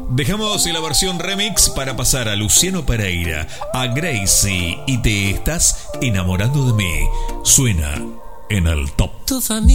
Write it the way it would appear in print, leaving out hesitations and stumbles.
Dejamos la versión remix para pasar a Luciano Pereira, a Gracie y Te estás enamorando de mí. Suena en el top. Tu familia